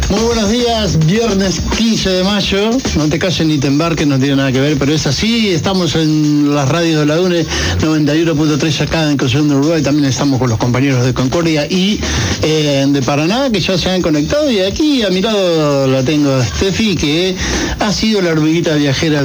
Muy buenos días, viernes 15 de mayo, no te calles ni te embarques, no tiene nada que ver, pero es así, estamos en las radios de la UNE 91.3 acá en Concepción de Uruguay, también estamos con los compañeros de Concordia y de Paraná, que ya se han conectado, y aquí a mi lado la tengo a Steffi, que ha sido la hormiguita viajera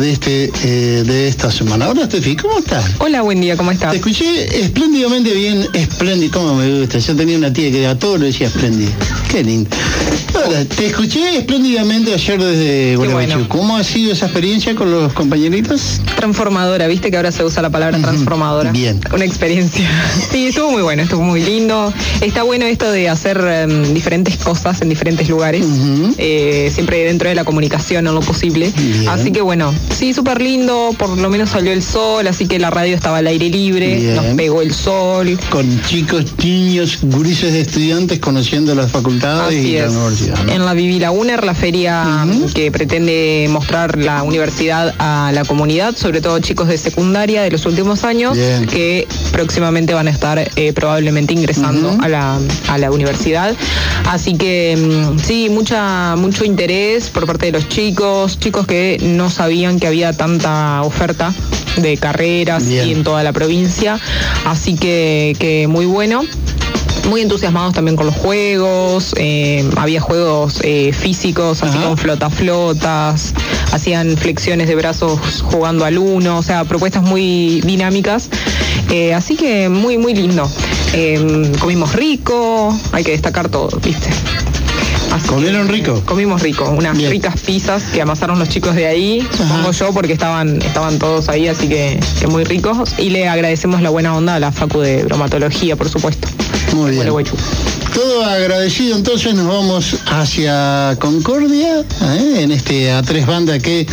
de esta semana. Hola Steffi, ¿cómo estás? Hola, buen día, ¿cómo estás? Te escuché espléndidamente bien, espléndido, cómo me gusta, yo tenía una tía que a todo le decía espléndido, qué lindo. Hola, te escuché espléndidamente ayer desde Gualeguaychú. Bueno. ¿Cómo ha sido esa experiencia con los compañeritos? Transformadora, viste que ahora se usa la palabra transformadora. Bien. Una experiencia. Sí, estuvo muy bueno, estuvo muy lindo. Está bueno esto de hacer diferentes cosas en diferentes lugares, siempre dentro de la comunicación en lo posible. Bien. Así que bueno, sí, súper lindo, por lo menos salió el sol, así que la radio estaba al aire libre, bien. Nos pegó el sol. Con chicos, niños, gurises de estudiantes conociendo las facultades así y es. la universidad, ¿no? En la Vivila UNER, la feria que pretende mostrar la universidad a la comunidad, sobre todo chicos de secundaria de los últimos años, bien. Que próximamente van a estar probablemente ingresando a la universidad. Así que sí, mucho interés por parte de los chicos que no sabían que había tanta oferta de carreras y en toda la provincia. Así que muy bueno. Muy entusiasmados también con los juegos, había juegos físicos, así con flotas, hacían flexiones de brazos jugando al uno, o sea, propuestas muy dinámicas, así que muy, muy lindo. Comimos rico, hay que destacar todo, ¿viste? ¿Comieron rico? Comimos rico, unas ricas pizzas que amasaron los chicos de ahí, supongo yo, porque estaban todos ahí, así que muy ricos. Y le agradecemos la buena onda a la Facu de Bromatología, por supuesto. Muy bien. Todo agradecido, entonces nos vamos hacia Concordia, en este A3 Banda que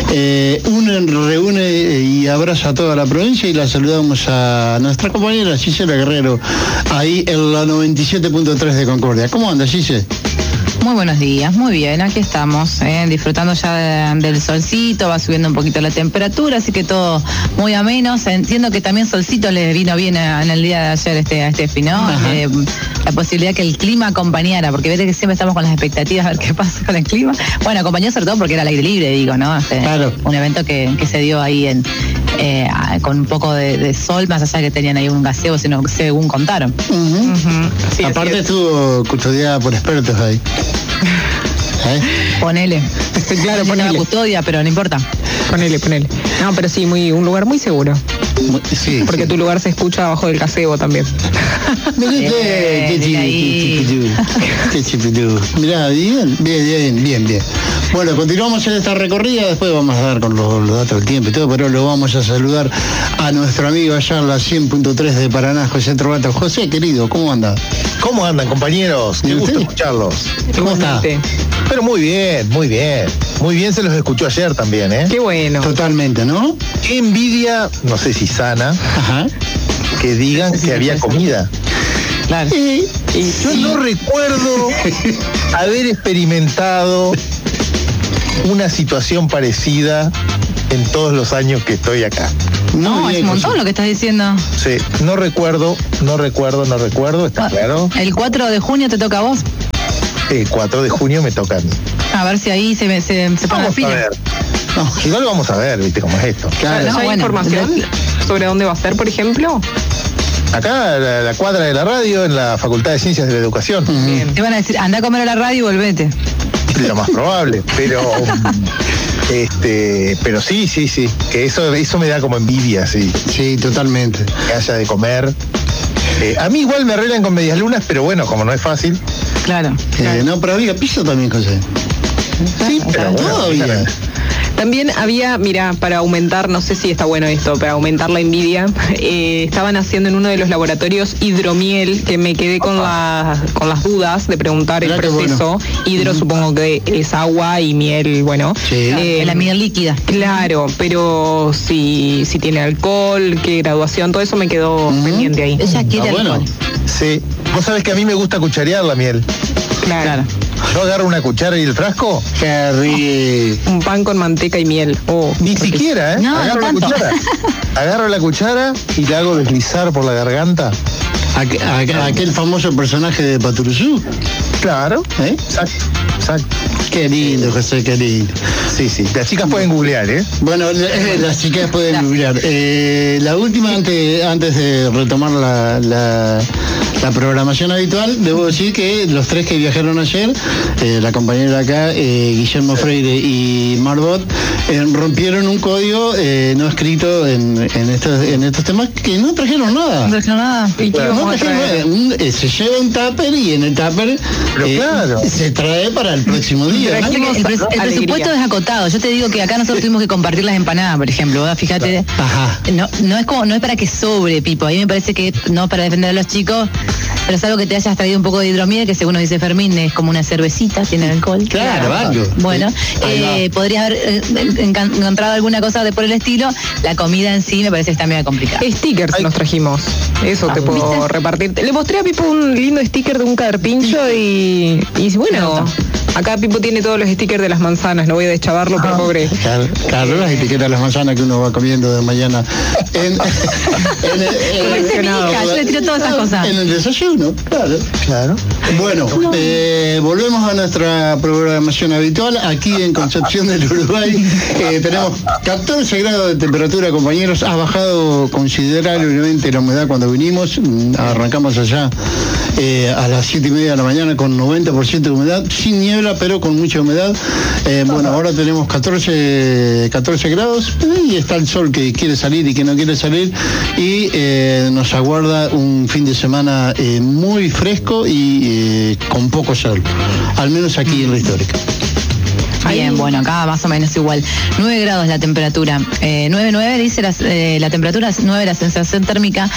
reúne y abraza a toda la provincia, y la saludamos a nuestra compañera Gisela Guerrero, ahí en la 97.3 de Concordia. ¿Cómo anda, Gise? Muy buenos días, muy bien, aquí estamos, disfrutando ya del solcito, va subiendo un poquito la temperatura, así que todo muy ameno. Entiendo que también solcito le vino bien en el día de ayer a Steffi, ¿no? La posibilidad que el clima acompañara, porque ves que siempre estamos con las expectativas a ver qué pasa con el clima. Bueno, acompañó sobre todo porque era al aire libre, digo, ¿no? Claro. Un evento que se dio ahí con un poco de sol, más allá que tenían ahí un gaseo, sino según contaron. Sí, aparte estuvo custodiada por expertos ahí. Ponele. Claro, ponele. La custodia, pero no importa. Ponele. No, pero sí, un lugar muy seguro. Sí, porque tu lugar se escucha abajo del gazebo también. Qué chipitú. Mirá, bien. Bueno, continuamos en esta recorrida, después vamos a dar con los datos del tiempo y todo, pero lo vamos a saludar a nuestro amigo allá en la 100.3 de Paraná, José Trovato. José, querido, ¿cómo anda? ¿Cómo andan, compañeros? Qué gusto escucharlos. ¿Cómo está? Pero muy bien. Muy bien, se los escuchó ayer también, ¿eh? Qué bueno. Totalmente, ¿no? Qué envidia, no sé si sana, que digan que había comida. Claro. Yo no recuerdo haber experimentado una situación parecida en todos los años que estoy acá. No, es un montón lo que estás diciendo. Sí, no recuerdo, está claro. ¿El 4 de junio te toca a vos? El 4 de junio me toca a mí. A ver si ahí se pone la fila. No, igual vamos a ver, viste cómo es esto. Claro, ¿hay información sobre dónde va a ser, por ejemplo? Acá, la cuadra de la radio, en la Facultad de Ciencias de la Educación. Te van a decir, anda a comer a la radio y volvete. Lo más probable, pero sí, que eso me da como envidia, sí. Sí, totalmente. Que haya de comer. A mí igual me arreglan con medias lunas, pero bueno, como no es fácil. Claro. No, pero había piso también, José. Sí, pero todavía. También había, mira, para aumentar, no sé si está bueno esto, para aumentar la envidia, estaban haciendo en uno de los laboratorios hidromiel, que me quedé con las dudas de preguntar el proceso. Bueno. Hidro supongo que es agua y miel, bueno. Sí. La miel líquida. Claro, pero si tiene alcohol, qué graduación, todo eso me quedó pendiente ahí. Ella quiere alcohol. Sí. Vos sabés que a mí me gusta cucharear la miel. Claro. Yo agarro una cuchara y el frasco. Qué rico. Un pan con manteca y miel. Ni siquiera, ¿eh? No, agarro la cuchara y la hago deslizar por la garganta. Aquel famoso personaje de Paturuzú. Claro, exacto. Exacto. Qué lindo, José, qué lindo. Sí, sí. Las chicas pueden googlear, ¿eh? Bueno, las chicas pueden googlear. La última, antes de retomar la programación habitual, debo decir que los tres que viajaron ayer, la compañera acá, Guillermo Freire y Marbot, rompieron un código no escrito en estos temas, que no trajeron nada. No trajeron nada. ¿Y qué vamos a traer? Se lleva un tupper y en el tupper se trae para el próximo día. El presupuesto es acotado. Yo te digo que acá nosotros tuvimos que compartir las empanadas, por ejemplo. Fíjate, no es para que sobre, Pipo. A mí me parece que no para defender a los chicos, pero es algo que te hayas traído un poco de hidromiel, que según nos dice Fermín es como una cervecita, tiene alcohol. Claro, algo. Bueno, podrías haber encontrado alguna cosa por el estilo. La comida en sí me parece que está medio complicada. Stickers nos trajimos. Eso te puedo repartir. Le mostré a Pipo un lindo sticker de un carpincho y bueno, acá Pipo tiene todos los stickers de las manzanas. No voy a deschavarlo, pero pobre. Claro, las etiquetas de las manzanas que uno va comiendo de mañana. Yo le tiro todas esas cosas. En el desayuno, claro. Bueno, volvemos a nuestra programación habitual. Aquí en Concepción del Uruguay tenemos 14 grados de temperatura, compañeros. Ha bajado considerablemente la humedad cuando vinimos. Arrancamos allá a las 7:30 de la mañana con 90% de humedad, sin niebla, pero con mucha humedad. Bueno, ahora tenemos 14 grados y está el sol que quiere salir y que no quiere salir, y nos aguarda un fin de semana muy fresco y con poco sol, al menos aquí en la Histórica. Bien, bueno, acá más o menos igual. 9 grados la temperatura. 9,9 dice la temperatura, 9 la sensación térmica.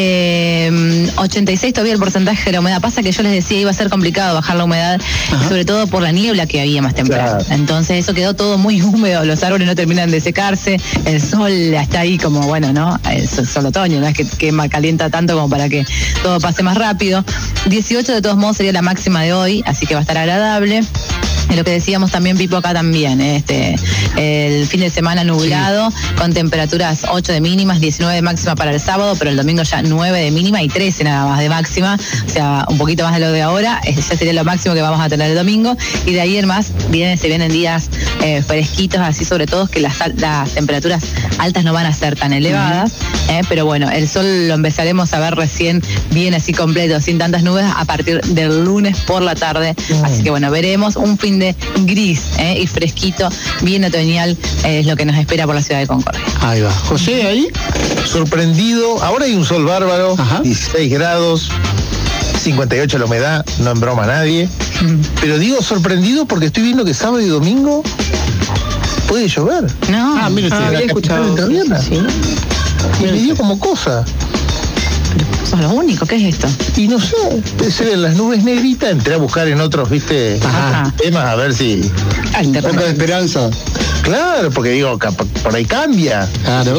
86 todavía el porcentaje de la humedad. Pasa que yo les decía iba a ser complicado bajar la humedad, sobre todo por la niebla que había más temprano. Claro. Entonces eso quedó todo muy húmedo, los árboles no terminan de secarse, el sol está ahí como, bueno, ¿no? Es sol otoño, no es que calienta tanto como para que todo pase más rápido. 18 de todos modos sería la máxima de hoy, así que va a estar agradable. Lo que decíamos también, Pipo, acá también, el fin de semana nublado, con temperaturas 8 de mínimas, 19 de máxima para el sábado, pero el domingo ya 9 de mínima y 13 nada más de máxima, o sea, un poquito más de lo de ahora, ya sería lo máximo que vamos a tener el domingo, y de ahí en más se vienen días fresquitos, así sobre todo que las temperaturas altas no van a ser tan elevadas, pero bueno, el sol lo empezaremos a ver recién bien así completo, sin tantas nubes, a partir del lunes por la tarde, así que bueno, veremos un fin de gris y fresquito, bien otoñal, es lo que nos espera por la ciudad de Concordia. Ahí va. José, ahí. Sorprendido, ahora hay un sol bárbaro, 16 grados, 58 la humedad, no en broma nadie, pero digo sorprendido porque estoy viendo que sábado y domingo puede llover. No, mire, había escuchado. Sí. Y me dio como cosa. Sos lo único, ¿qué es esto? Y no sé, se ven las nubes negritas, entré a buscar en otros, temas, a ver si... Un poco de esperanza. Claro, porque digo, por ahí cambia. Claro.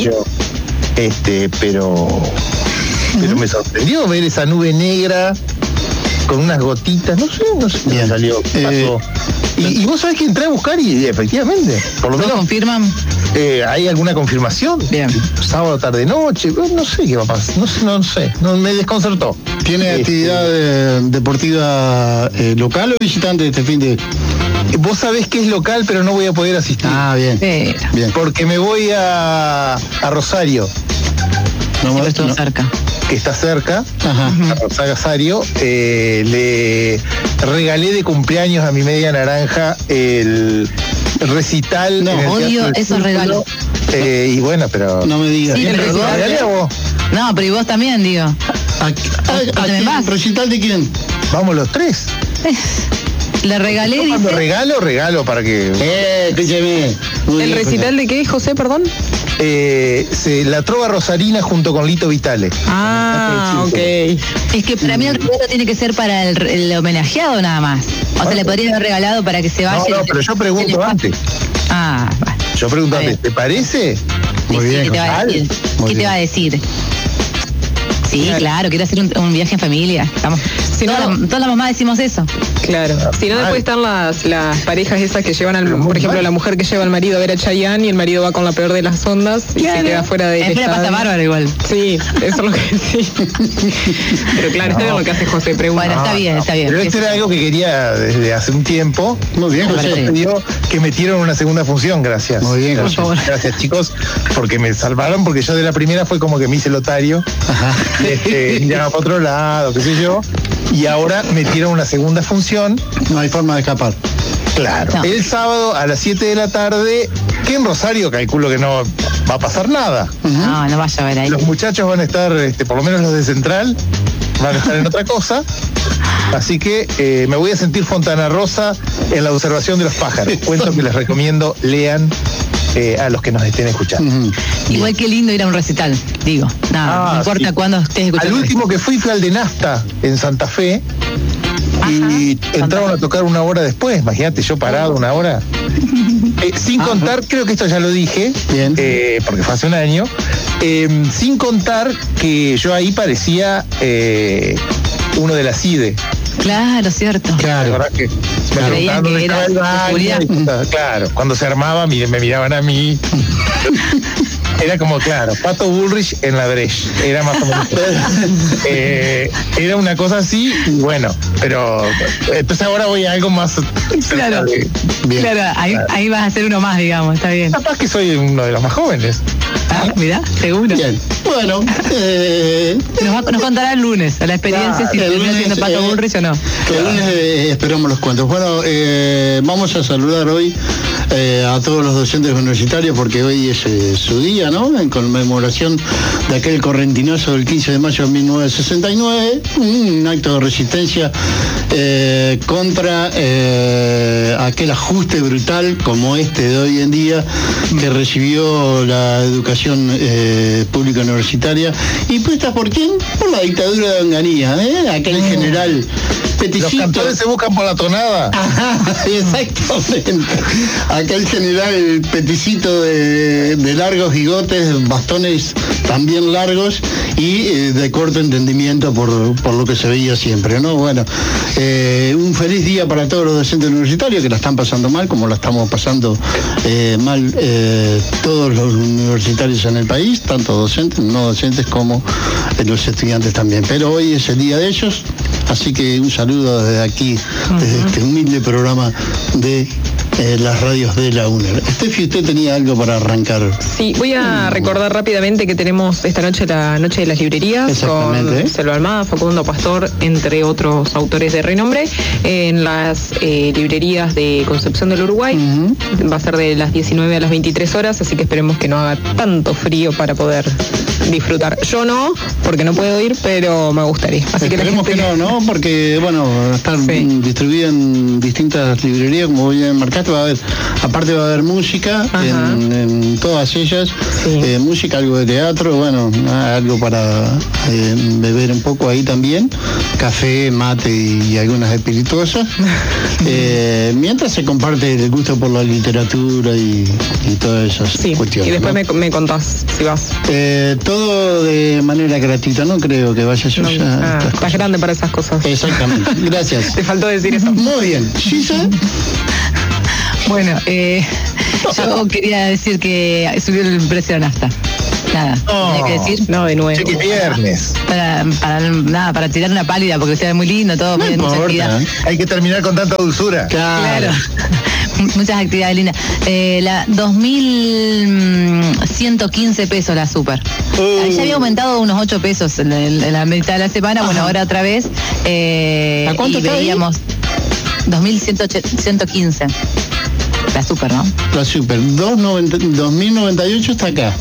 Pero me sorprendió ver esa nube negra con unas gotitas, no sé bien. Salió, pasó. Y vos sabés que entré a buscar y efectivamente, por lo menos... confirman? ¿Hay alguna confirmación? Bien. Sábado, tarde, noche, no sé qué va a pasar, no sé, me desconcertó. ¿Tiene actividad deportiva local o visitante este fin de...? Vos sabés que es local, pero no voy a poder asistir. Bien. Bien. Porque me voy a Rosario. No, cerca. Que está cerca, a Rosario, le regalé de cumpleaños a mi media naranja el recital. Odio esos regalos. Y bueno, pero... No me digas. Sí, ¿Regalé a vos? No, pero y vos también, digo. ¿A quién? ¿Recital de quién? Vamos los tres. Le regalé, yo cuando regalo para que... Escúcheme. ¿El recital de qué, José, perdón? La Trova Rosarina junto con Lito Vitale. Ok. Es que para mí el regalo tiene que ser para el homenajeado nada más. O sea, le podría haber regalado para que se vaya. No, pero yo pregunto antes. Vale. Yo pregunto antes, ¿te parece? Muy bien. ¿Qué te va a decir? Sí, claro, quiero hacer un viaje en familia. Todas las mamás decimos eso. Claro. Si no, después están las parejas esas que llevan, por ejemplo, la mujer que lleva al marido a ver a Chayanne y el marido va con la peor de las ondas y se queda fuera de estadio. Pasa bárbaro igual. Sí, eso es lo que sí. Pero claro, esto es lo que hace José, pregunta. Bueno, está bien. Pero esto era algo que quería desde hace un tiempo. Muy bien, José. Que metieron una segunda función, gracias. Muy bien, José. Gracias, chicos, porque me salvaron, porque yo de la primera fue como que me hice lotario. Miraba para otro lado, qué sé yo. Y ahora metieron una segunda función. No hay forma de escapar. Claro. No. El sábado a las 7 de la tarde, que en Rosario calculo que no va a pasar nada. No va a llover ahí. Los muchachos van a estar, por lo menos los de Central, van a estar en otra cosa. Así que me voy a sentir Fontana Rosa en la observación de los pájaros. Cuento que les recomiendo, lean a los que nos estén escuchando. Igual que lindo ir a un recital, digo. No importa cuándo estés escuchando. Al último que fui al de Nafta en Santa Fe. Y entraron a tocar una hora después, imagínate, yo parado una hora. Sin contar, creo que esto ya lo dije, porque fue hace un año, sin contar que yo ahí parecía uno de la CIDE. Claro, cierto. Claro. Que me preguntaban dónde estaba el baño. Claro, cuando se armaba me miraban a mí. Era como, claro, Pato Bullrich en la Breche. Era más o menos. Era una cosa así, y bueno, pero entonces ahora voy a algo más. Claro, ahí vas a ser uno más, digamos, está bien. Capaz que soy uno de los más jóvenes. Mirá, seguro. Bien. Bueno, nos contará el lunes la experiencia, si termina siendo Pato Bullrich o no. El lunes esperamos los cuentos. Bueno, vamos a saludar hoy a todos los docentes universitarios porque hoy es su día, ¿no? En conmemoración de aquel correntinazo del 15 de mayo de 1969, un acto de resistencia contra aquel ajuste brutal como este de hoy en día que recibió la educación pública universitaria y puesta por quién? Por la dictadura de Onganía, aquel general peticito. Los cantores se buscan por la tonada. Exactamente. Aquel general peticito de largos bigotes, bastones también largos y de corto entendimiento por lo que se veía siempre, ¿no? Bueno, un feliz día para todos los docentes universitarios que la están pasando mal, como la estamos pasando mal todos los universitarios en el país, tanto docentes, no docentes como los estudiantes también. Pero hoy es el día de ellos, así que un saludo desde aquí, desde este humilde programa de las radios de la UNER. Estefi, usted tenía algo para arrancar. Sí, voy a recordar rápidamente que tenemos esta noche la Noche de las Librerías con Selva Almada, Facundo Pastor, entre otros autores de renombre, en las librerías de Concepción del Uruguay. Va a ser de las 19 a las 23 horas, así que esperemos que no haga tanto frío para poder disfrutar. Yo no, porque no puedo ir, pero me gustaría. Así esperemos que no, porque bueno, están distribuidas en distintas librerías, como bien marcaste, va a haber música en todas ellas, música, algo de teatro, bueno, algo para beber un poco ahí también, café, mate y algunas espirituosas, mientras se comparte el gusto por la literatura y todas esas cuestiones. Y después me contás si vas. Todo de manera gratuita, no creo que vaya a estás grande para esas cosas. Exactamente, gracias. Te faltó decir eso. Muy bien. ¿Gisa? Bueno, yo quería decir que subió el precio de la nafta. Nada, tenía que decir. No, de nuevo. Cheque viernes. Para tirar una pálida, porque sea muy lindo, todo, no mucha actividad. Hay que terminar con tanta dulzura. Claro. Muchas actividades lindas. La 2.115 pesos la super. Ya había aumentado unos 8 pesos en la mitad de la semana. Bueno, ahora otra vez. ¿A cuánto y veíamos 2.115. La super, ¿no? La super. 2.098 está acá.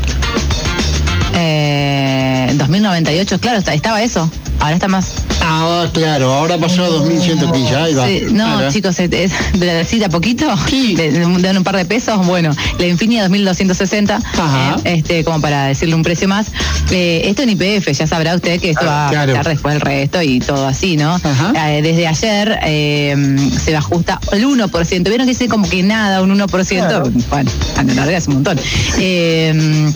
2.098, claro, estaba eso. Ahora está más. Claro, ahora pasó a 2.115, ahí va. Sí, no, chicos, de a poquito, de un par de pesos, bueno, la Infinia 2.260, como para decirle un precio más. Esto en YPF, ya sabrá usted que esto va a estar después del resto y todo así, ¿no? Desde ayer se ajusta el 1%, vieron que dice como que nada, un 1%, bueno, a la larga es un montón.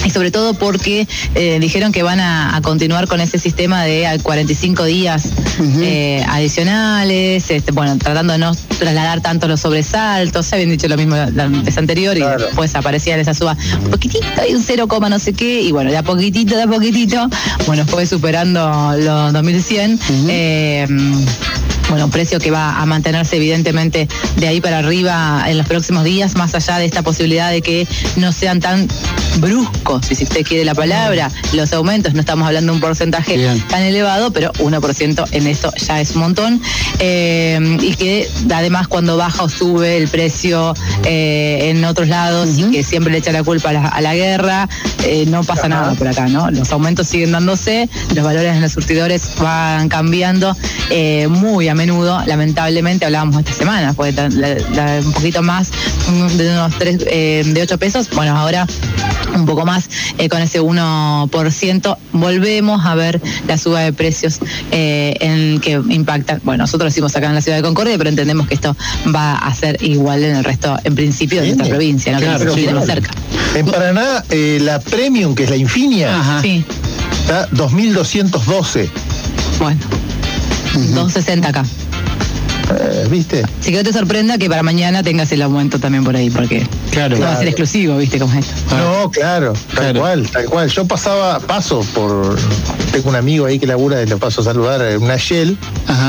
y sobre todo porque dijeron que van a continuar con ese sistema de 45 días adicionales, bueno, tratando de no trasladar tanto los sobresaltos. Se habían dicho lo mismo la vez anterior, claro, y después aparecía esa suba un poquitito y un 0, no sé qué, y bueno, de a poquitito, bueno, fue superando los 2100. Bueno, un precio que va a mantenerse evidentemente de ahí para arriba en los próximos días, más allá de esta posibilidad de que no sean tan bruscos, si usted quiere la palabra, los aumentos. No estamos hablando de un porcentaje tan elevado, pero 1% en esto ya es un montón, y que además cuando baja o sube el precio en otros lados, y que siempre le echa la culpa a la guerra, no pasa nada por acá, ¿no? Los aumentos siguen dándose, los valores en los surtidores van cambiando muy a menudo, lamentablemente. Hablábamos esta semana, fue un poquito más de unos 8 pesos, bueno, ahora un poco más, con ese 1%, volvemos a ver la suba de precios en que impacta. Bueno, nosotros decimos acá en la ciudad de Concordia, pero entendemos que esto va a ser igual en el resto, en principio, de nuestra provincia, ¿no? Claro, que nos cerca. En Paraná, la Premium, que es la Infinia, está 2.212. Bueno, 260 acá. ¿Viste? Así que no te sorprenda que para mañana tengas el aumento también por ahí, porque no va a ser exclusivo, ¿viste? Como esto. No, claro, tal cual. Yo paso por... Tengo un amigo ahí que labura, le paso a saludar, una Shell,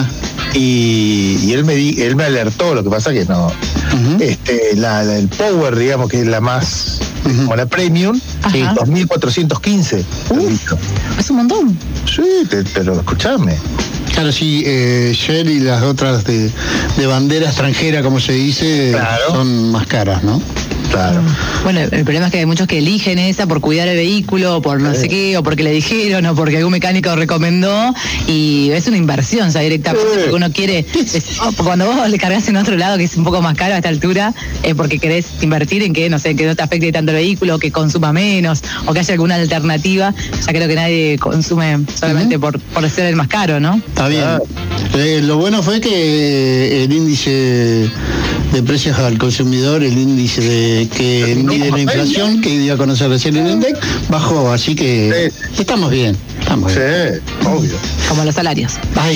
y él me alertó. Lo que pasa que no... el Power, digamos, que es la más... como la Premium, 2.415. Es un montón. Sí, pero escuchame. Claro, sí, Shell y las otras de bandera extranjera, como se dice, son más caras, ¿no? Claro. Bueno, el problema es que hay muchos que eligen esa por cuidar el vehículo, o por no sé qué, o porque le dijeron, o porque algún mecánico recomendó, y es una inversión, o sea, directamente, porque uno quiere, cuando vos le cargas en otro lado, que es un poco más caro a esta altura, es porque querés invertir en que, no sé, que no te afecte tanto el vehículo, que consuma menos, o que haya alguna alternativa. Ya creo que nadie consume solamente por ser el más caro, ¿no? Está bien. Lo bueno fue que el índice de precios al consumidor, el índice que mide la inflación, que dio a conocer recién el INDEC, bajó, así que estamos bien. Obvio. Como los salarios.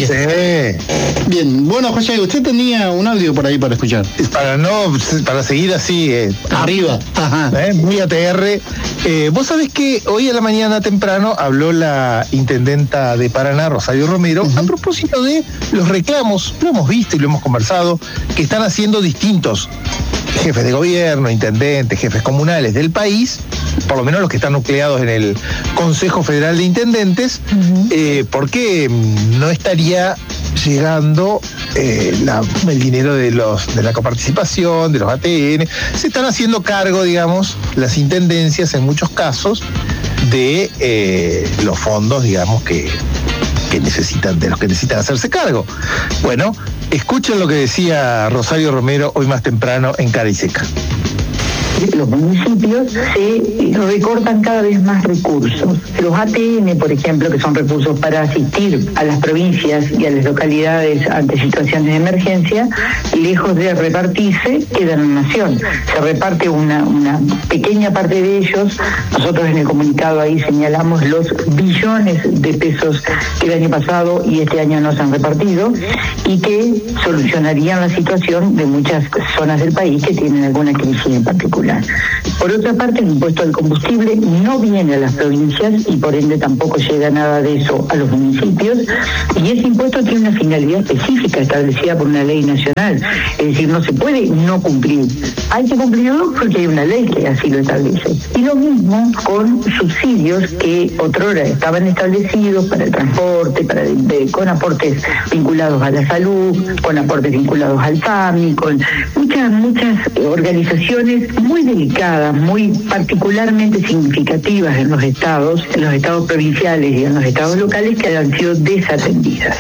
Bien, bueno, José, usted tenía un audio por ahí para escuchar. Para seguir así, arriba, muy ATR. Vos sabés que hoy a la mañana temprano habló la intendenta de Paraná, Rosario Romero, a propósito de los reclamos, lo hemos visto y lo hemos conversado, que están haciendo distintos jefes de gobierno, intendentes, jefes comunales del país, por lo menos los que están nucleados en el Consejo Federal de Intendentes, porque no estaría llegando el dinero de la coparticipación, de los ATN. Se están haciendo cargo, digamos, las intendencias en muchos casos de los fondos, digamos, que necesitan, de los que necesitan hacerse cargo. Bueno, escuchen lo que decía Rosario Romero hoy más temprano en Cara y Seca. Los municipios se recortan cada vez más recursos. Los ATN, por ejemplo, que son recursos para asistir a las provincias y a las localidades ante situaciones de emergencia, lejos de repartirse, quedan en la nación. Se reparte una pequeña parte de ellos. Nosotros en el comunicado ahí señalamos los billones de pesos que el año pasado y este año no se han repartido y que solucionarían la situación de muchas zonas del país que tienen alguna crisis en particular. Por otra parte, el impuesto al combustible no viene a las provincias y por ende tampoco llega nada de eso a los municipios, y ese impuesto tiene una finalidad específica establecida por una ley nacional, es decir, no se puede no cumplir, hay que cumplirlo porque hay una ley que así lo establece. Y lo mismo con subsidios que otrora estaban establecidos para el transporte, con aportes vinculados a la salud, con aportes vinculados al PAMI, con muchas organizaciones muy delicadas, muy particularmente significativas en los estados provinciales y en los estados locales, que han sido desatendidas.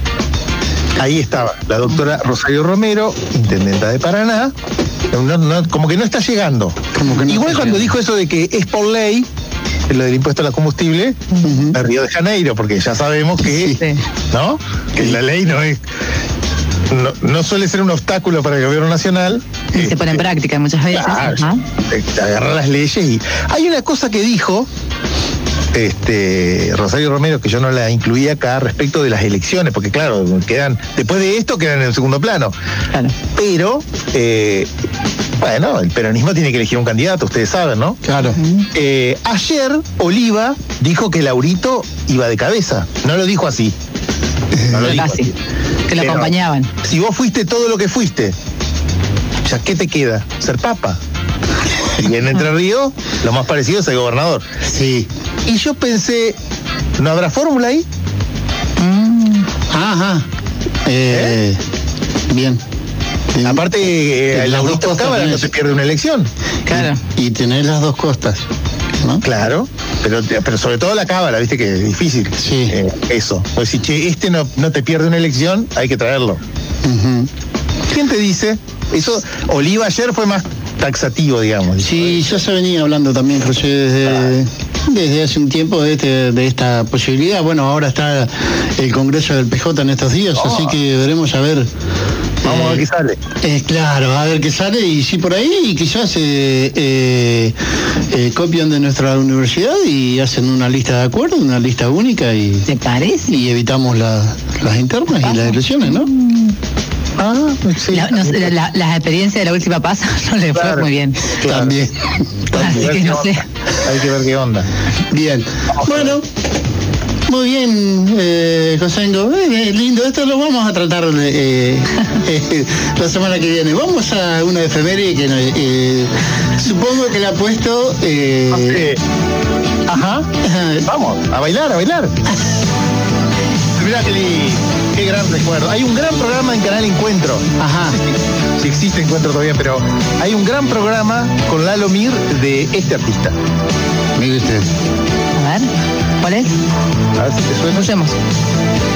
Ahí estaba la doctora Rosario Romero, intendenta de Paraná, como que no está llegando. Igual cuando dijo eso de que es por ley, lo del impuesto al combustible, de Río de Janeiro, porque ya sabemos que, ¿no? Que la ley no es... no suele ser un obstáculo para el gobierno nacional. Y se pone en práctica muchas veces. Claro, agarrar las leyes. Y hay una cosa que dijo Rosario Romero, que yo no la incluí acá, respecto de las elecciones, porque claro, después de esto quedan en el segundo plano. Claro. Pero bueno, el peronismo tiene que elegir un candidato, ustedes saben, ¿no? Claro. Ayer Oliva dijo que Laurito iba de cabeza. No lo dijo así. No lo dijo así. Que lo acompañaban. Si vos fuiste todo lo que fuiste, ¿ya qué te queda? Ser papa. Y en Entre Ríos, lo más parecido es el gobernador. Sí. Y yo pensé, ¿no habrá fórmula ahí? Ajá. Bien. Aparte, el Laurito Cámara no se pierde una elección. Claro. Y tener las dos costas, ¿no? Claro, pero sobre todo la Cámara, viste que es difícil. Sí. Eso. Pues si no te pierde una elección, hay que traerlo. Uh-huh. ¿Quién te dice? Eso, Oliva ayer fue más taxativo, digamos. Sí, ya se venía hablando también, José, desde hace un tiempo de esta posibilidad. Bueno, ahora está el Congreso del PJ en estos días, así que veremos a ver. Vamos a ver qué sale. Claro, a ver qué sale, y si por ahí quizás copian de nuestra universidad y hacen una lista de acuerdo, una lista única, y ¿te parece? Y evitamos las internas y las elecciones, ¿no? Sí. Las experiencias de la última pasa no le fue muy bien. Claro. También. Así que no sé. Hay que ver qué onda. Bien. Bueno. Muy bien, Josengo. Lindo, esto lo vamos a tratar la semana que viene. Vamos a una efeméride que supongo que la ha puesto. Ajá. Vamos, a bailar. Mirá qué gran recuerdo. Hay un gran programa en Canal Encuentro. Ajá. Si existe Encuentro todavía, pero hay un gran programa con Lalo Mir de este artista. Mire usted. A ver, ¿cuál es? A ver si te suena. Escuchemos.